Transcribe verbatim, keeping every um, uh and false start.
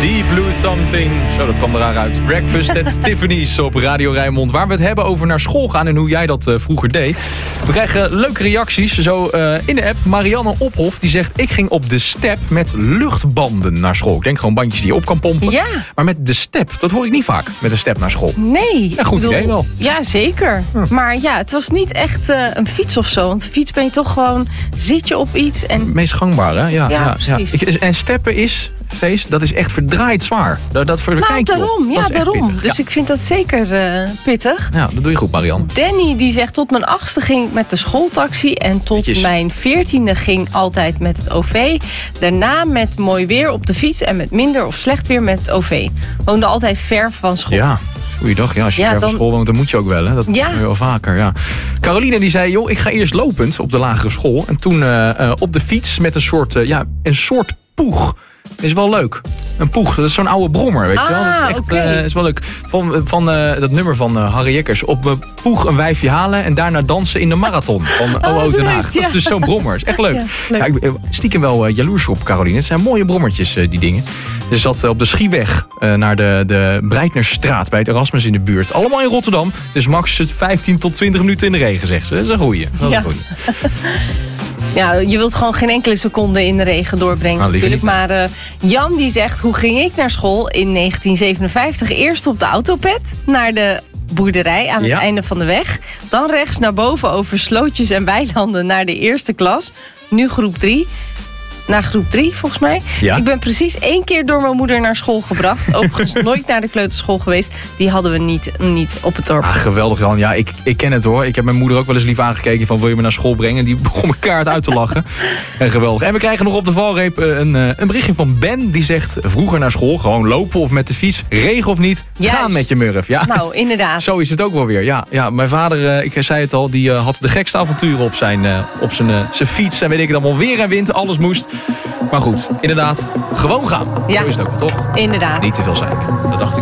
Deep Blue Something. Zo, dat kwam er raar uit. Breakfast at Tiffany's op Radio Rijnmond. Waar we het hebben over naar school gaan en hoe jij dat uh, vroeger deed. We krijgen leuke reacties. Zo uh, in de app. Marianne Ophof die zegt... Ik ging op de step met luchtbanden naar school. Ik denk gewoon bandjes die je op kan pompen. Ja. Maar met de step, dat hoor ik niet vaak. Met een step naar school. Nee. Ja, goed bedoel, idee wel. Ja, zeker. Hm. Maar ja, het was niet echt uh, een fiets of zo. Want de fiets ben je toch gewoon... Zit je op iets en... Meest gangbaar, hè? Ja, ja, ja precies. Ja. En steppen is... Feest, dat is echt verdraaid zwaar. Dat, dat voor de nou, daarom. Ja, daarom. Pittig. Dus ja. ik vind dat zeker uh, pittig. Ja, dat doe je goed, Marianne. Danny die zegt, tot mijn achtste ging ik met de schooltaxi. En tot Netjes. mijn veertiende ging altijd met het O V. Daarna met mooi weer op de fiets. En met minder of slecht weer met het O V. Woonde altijd ver van school. Ja. Goeiedag, ja, als je ja, ver van dan... school woont, dan moet je ook wel. Hè? Dat ja. doe je wel vaker, ja. Caroline die zei, joh, ik ga eerst lopend op de lagere school. En toen uh, uh, op de fiets met een soort, uh, ja, een soort poeg. Is wel leuk. Een poeg, dat is zo'n oude brommer, weet ah, je wel. Dat is echt okay. uh, is wel leuk. Van, van uh, dat nummer van uh, Harry Jekkers. Op uh, poeg een wijfje halen en daarna dansen in de marathon. Van O O Den Haag. Ja. Dat is dus zo'n brommer. Is echt leuk. Ja, leuk. Ja, ik ben stiekem wel uh, jaloers op, Caroline. Het zijn mooie brommertjes, uh, die dingen. Ze zat uh, op de Schieweg uh, naar de, de Breitnerstraat bij het Erasmus in de buurt. Allemaal in Rotterdam. Dus max vijftien tot twintig minuten in de regen, zegt ze. Dat is een goeie. Dat is ja. een goeie. Ja, je wilt gewoon geen enkele seconde in de regen doorbrengen nou, natuurlijk. Maar uh, Jan die zegt, hoe ging ik naar school in negentien zevenenvijftig? Eerst op de autopet naar de boerderij aan het ja. einde van de weg. Dan rechts naar boven over slootjes en weilanden naar de eerste klas. Nu groep drie. Naar groep drie, volgens mij. Ja. Ik ben precies één keer door mijn moeder naar school gebracht. Overigens nooit naar de kleuterschool geweest. Die hadden we niet, niet op het dorp. Ah, geweldig, Jan. Ja, ik, ik ken het hoor. Ik heb mijn moeder ook wel eens lief aangekeken van wil je me naar school brengen? Die begon me kaart uit te lachen. En geweldig. En we krijgen nog op de valreep een, een berichtje van Ben. Die zegt vroeger naar school gewoon lopen of met de fiets. Regen of niet, Juist. Gaan met je murf. Ja. Nou, inderdaad. Zo is het ook wel weer. Ja, ja, mijn vader, ik zei het al, die had de gekste avonturen op zijn, op zijn, zijn fiets. En weet ik het allemaal, weer en wind, alles moest. Maar goed, inderdaad, gewoon gaan. Ja. Zo is het ook wel, toch? Inderdaad. Niet te veel zeiken. Dat dacht ik.